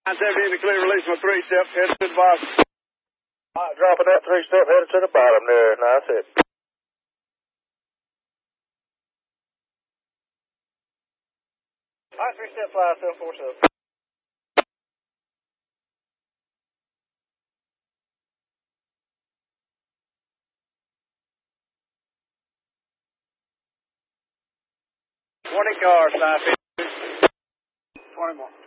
970 in the clear, release my 3-step, headed to the bottom. All right, dropping that 3-step, headed to the bottom there. Nice hit. All right, 3-step fly, 747. Cars, 950. 20 more.